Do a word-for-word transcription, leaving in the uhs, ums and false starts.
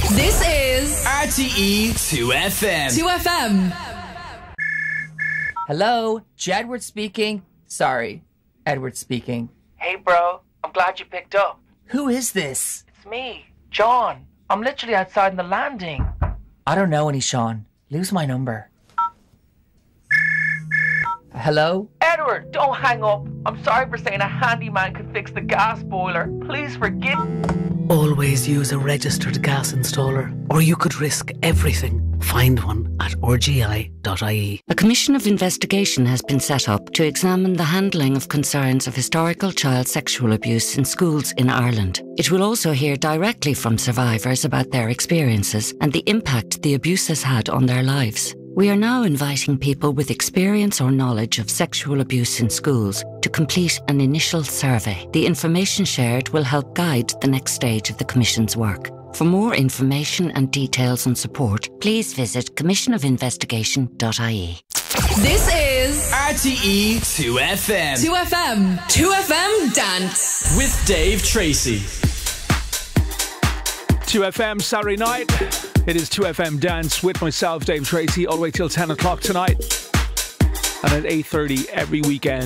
This is R T E two F M. two F M. Hello, Jedward speaking. Sorry, Edward speaking. Hey bro, I'm glad you picked up. Who is this? It's me, John. I'm literally outside in the landing. I don't know any Sean. Lose my number. Hello? Edward, don't hang up. I'm sorry for saying a handyman could fix the gas boiler. Please forgive. Always use a registered gas installer, or you could risk everything. Find one at r g i dot i e. A commission of investigation has been set up to examine the handling of concerns of historical child sexual abuse in schools in Ireland. It will also hear directly from survivors about their experiences and the impact the abuse has had on their lives. We are now inviting people with experience or knowledge of sexual abuse in schools to complete an initial survey. The information shared will help guide the next stage of the Commission's work. For more information and details on support, please visit commission of investigation dot i e. This is R T E two F M. two F M. two F M Dance. With Dave Tracy. two F M Saturday night. It is two F M Dance with myself, Dave Tracy, all the way till ten o'clock tonight. And at eight thirty every weekend.